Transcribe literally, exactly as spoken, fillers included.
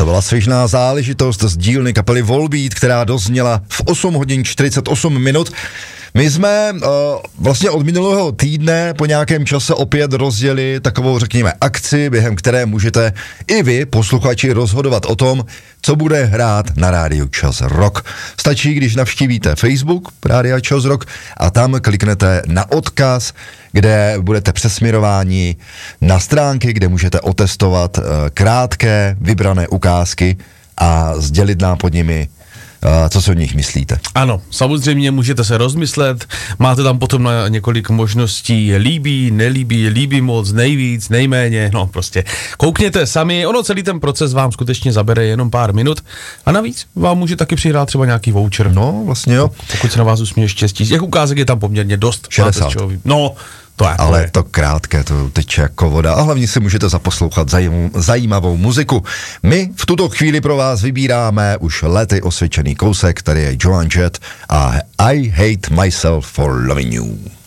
To byla svěžná záležitost z dílny kapely Volbeat, která dozněla v osm hodin čtyřicet osm minut. My jsme uh, vlastně od minulého týdne po nějakém čase opět rozjeli takovou, řekněme, akci, během které můžete i vy, posluchači, rozhodovat o tom, co bude hrát na Rádiu Čas Rock. Stačí, když navštívíte Facebook Rádia Čas Rock a tam kliknete na odkaz, kde budete přesměrováni na stránky, kde můžete otestovat uh, krátké vybrané ukázky a sdělit nám pod nimi, Uh, co si o nich myslíte? Ano, samozřejmě můžete se rozmyslet, máte tam potom na několik možností líbí, nelíbí, líbí moc, nejvíc, nejméně, no prostě koukněte sami, ono celý ten proces vám skutečně zabere jenom pár minut a navíc vám může taky přihrát třeba nějaký voucher. No, vlastně jo. Pokud se na vás usměje štěstí, těch ukázek je tam poměrně dost. šedesát. No, to je, ale to je. to krátké, to teče jako voda a hlavně si můžete zaposlouchat zajímavou, zajímavou muziku. My v tuto chvíli pro vás vybíráme už lety osvědčený kousek, tady je Joan Jett a I Hate Myself for Loving You.